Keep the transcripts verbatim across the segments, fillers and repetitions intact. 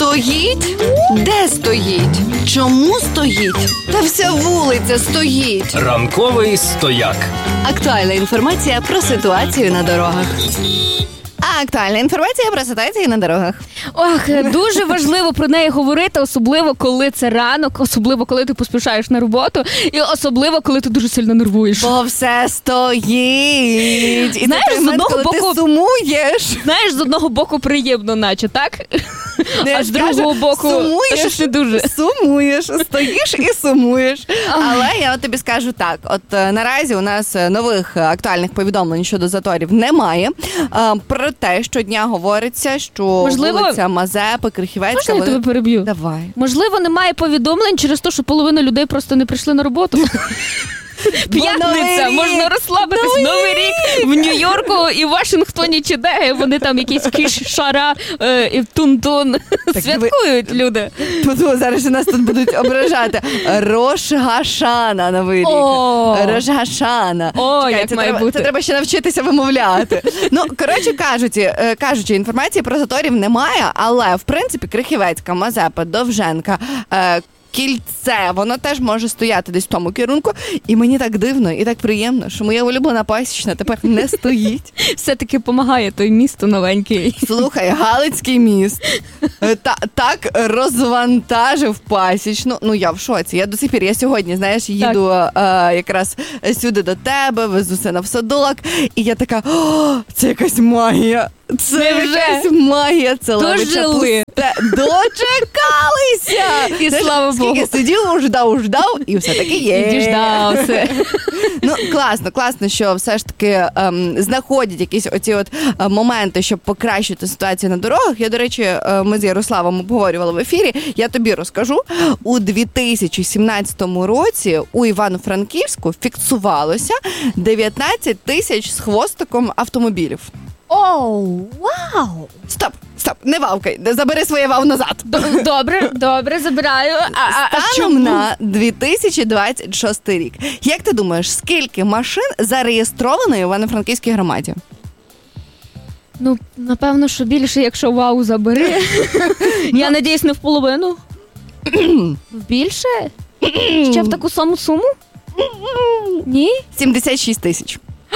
Стоїть? Де стоїть? Чому стоїть? Та вся вулиця стоїть. Ранковий стояк. Актуальна інформація про ситуацію на дорогах. Актуальна інформація про ситуацію на дорогах. Ох, дуже важливо про неї говорити, особливо коли це ранок, особливо коли ти поспішаєш на роботу, і особливо коли ти дуже сильно нервуєш. Бо все стоїть. І знаєш, це той момент, коли боку, ти сумуєш. Знаєш, з одного боку приємно, наче, так? Не, а з другого боку сумуєш, не дуже. Сумуєш, стоїш і сумуєш. Але я от тобі скажу так, от наразі у нас нових актуальних повідомлень щодо заторів немає. Про те, щодня говориться, що можливо, вулиця Мазепи, Крихівецька... Можна я вони... тебе переб'ю? Давай. Можливо, немає повідомлень через те, що половина людей просто не прийшли на роботу. П'ятниця, можна розслабитись. Новий, Новий рік в Нью-Йорку і в Вашингтоні чи де. Вони там якісь кіш-шара е, і тун-тун святкують ви... люди. Тут зараз нас тут будуть ображати. Рош Гашана Новий рік. Рош Гашана. О, Чекай, як це має треба, бути. Це треба ще навчитися вимовляти. Ну, коротше кажучи, кажучи, інформації про заторів немає, але, в принципі, Крихівецька, Мазепа, Довженка, е, Кільце, воно теж може стояти десь в тому керунку. І мені так дивно і так приємно, що моя улюблена Пасічна тепер не стоїть. Все-таки допомагає той місто новенький. Слухай, Галицький міст та, так розвантажив Пасічну. Ну, я в шоці. Я до сих пір, я сьогодні, знаєш, їду е, якраз сюди до тебе, везу сина в садок, і я така, о, це якась магія. Це Невже? якась магія, це Левича Пусте. Дочекалися! І знаєш, слава Богу. скільки сидів, ждав, ждав, і все-таки є. І діждався. Ну, класно, класно, що все ж таки ем, знаходять якісь оці от е, моменти, щоб покращити ситуацію на дорогах. Я, до речі, е, ми з Ярославом обговорювали в ефірі, я тобі розкажу. У дві тисячі сімнадцятому році у Івано-Франківську фіксувалося дев'ятнадцять тисяч з хвостиком автомобілів. Оу, вау! Стоп, стоп, не вавкай, забери своє вав назад. Добре, добре, забираю. А, а, Станом а на дві тисячі двадцять шостий рік. Як ти думаєш, скільки машин зареєстровано в Івано-Франківській громаді? Ну, напевно, що більше, якщо вау забери. Я надіюсь, не в половину. Більше? Ще в таку саму суму? Ні? сімдесят шість тисяч.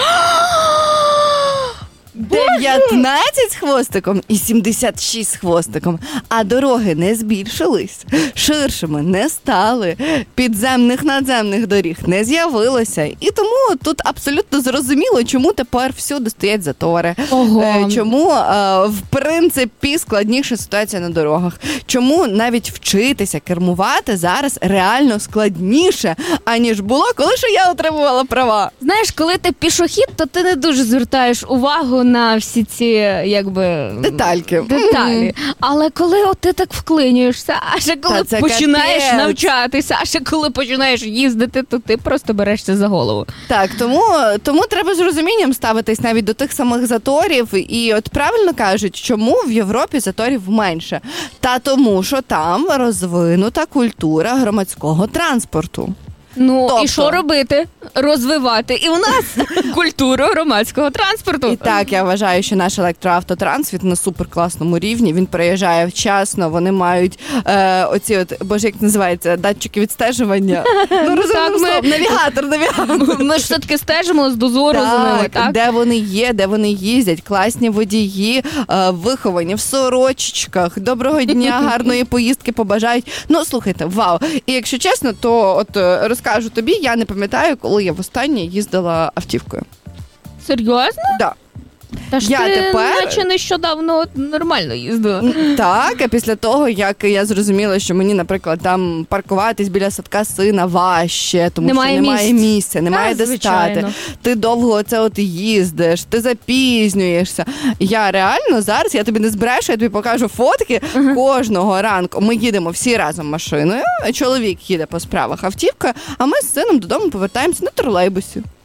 дев'ятнадцять з хвостиком і сімдесят шість з хвостиком. А дороги не збільшились, ширшими не стали, підземних надземних доріг не з'явилося. І тому тут абсолютно зрозуміло, чому тепер всюди стоять затори. Ого. Чому, в принципі, складніша ситуація на дорогах. Чому навіть вчитися кермувати зараз реально складніше, аніж було, коли ж я отримувала права. Знаєш, коли ти пішохід, то ти не дуже звертаєш увагу на всі ці, якби... Детальки. Деталі. Але коли от ти так вклинюєшся, а ще коли починаєш капець. навчатися, а ще коли починаєш їздити, то ти просто берешся за голову. Так, тому, тому треба з розумінням ставитись навіть до тих самих заторів. І от правильно кажуть, чому в Європі заторів менше? Та тому, що там розвинута культура громадського транспорту. Ну, тобто... і що робити? Розвивати і у нас культуру громадського транспорту. І так, я вважаю, що наш електроавтотранс на суперкласному рівні. Він приїжджає вчасно, вони мають е, оці от, боже, як називається, датчики відстежування. Ну, розуміємо, ми... навігатор, навігатор. Ми ж все-таки стежимо з дозору так, за ними, так? Де вони є, де вони їздять, класні водії, е, виховані в сорочечках, доброго дня, гарної поїздки побажають. Ну, слухайте, вау. І якщо чесно, то от розкажу тобі, я не пам'ятаю, коли я востаннє їздила автівкою. Серйозно? Да. Та ж я ти тепер... наче нещодавно нормально їздила. Так, а після того, як я зрозуміла, що мені, наприклад, там паркуватись біля садка сина важче, тому немає що немає місць. місця, немає де стати. Ти довго оце от їздиш, ти запізнюєшся. Я реально зараз, я тобі не збрешу, я тобі покажу фотки. Uh-huh. Кожного ранку ми їдемо всі разом машиною, чоловік їде по справах автівкою, а ми з сином додому повертаємося на тролейбусі.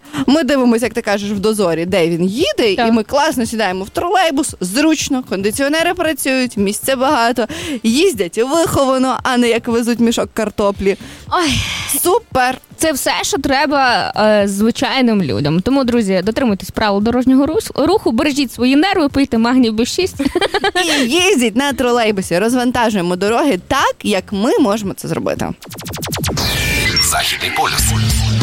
Ми дивимося, як ти кажеш, в дозорі, де він їде, Так. і ми класно сідаємо в тролейбус, зручно, кондиціонери працюють, місця багато, їздять виховано, а не як везуть мішок картоплі. Ой, Супер! це все, що треба е, звичайним людям. Тому, друзі, дотримуйтесь правил дорожнього рус- руху, бережіть свої нерви, пийте магній Б шість. І їздіть на тролейбусі, розвантажуємо дороги так, як ми можемо це зробити. Західний полюс.